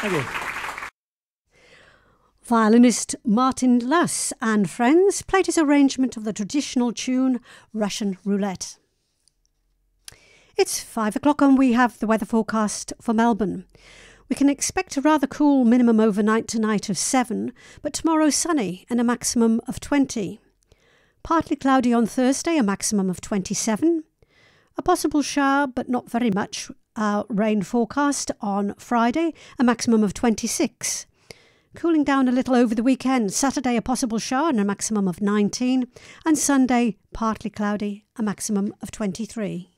Thank you. Violinist Martin Lass and friends played his arrangement of the traditional tune Russian Roulette. It's 5 o'clock and we have the weather forecast for Melbourne. We can expect a rather cool minimum overnight tonight of 7, but tomorrow sunny and a maximum of 20. Partly cloudy on Thursday, a maximum of 27. A possible shower, but not very much, rain forecast on Friday, a maximum of 26. Cooling down a little over the weekend. Saturday, a possible shower and a maximum of 19. And Sunday, partly cloudy, a maximum of 23.